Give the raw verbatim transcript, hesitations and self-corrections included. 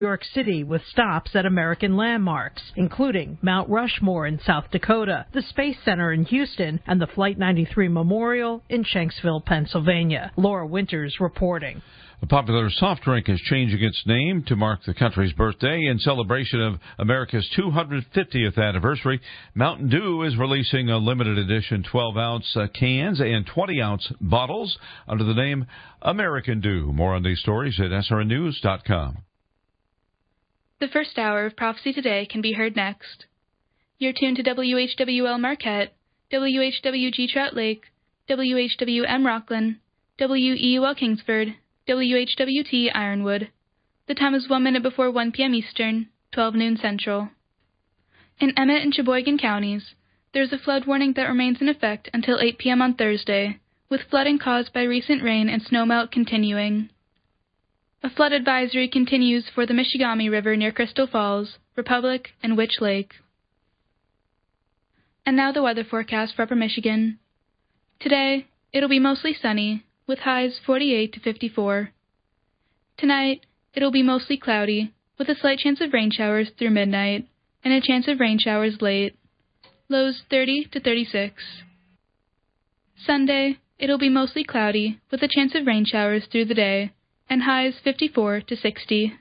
New York City with stops at American landmarks, including Mount Rushmore in South Dakota, the Space Center in Houston, and the Flight ninety-three Memorial in Shanksville, Pennsylvania. Laura Winters reporting. A popular soft drink is changing its name to mark the country's birthday. In celebration of America's two hundred fiftieth anniversary, Mountain Dew is releasing a limited edition twelve ounce uh, cans and twenty ounce bottles under the name American Dew. More on these stories at S R N news dot com. The first hour of Prophecy Today can be heard next. You're tuned to W H W L Marquette, W H W G Trout Lake, W H W M Rockland, W E U L Kingsford, W H W T Ironwood. The time is one minute before one p.m. Eastern, twelve noon Central. In Emmett and Sheboygan counties, there is a flood warning that remains in effect until eight p.m. on Thursday, with flooding caused by recent rain and snowmelt continuing. A flood advisory continues for the Michigami River near Crystal Falls, Republic, and Witch Lake. And now the weather forecast for Upper Michigan. Today, it'll be mostly sunny, with highs forty-eight to fifty-four. Tonight, it'll be mostly cloudy, with a slight chance of rain showers through midnight, and a chance of rain showers late. Lows thirty to thirty-six. Sunday, it'll be mostly cloudy, with a chance of rain showers through the day, and highs fifty-four to sixty.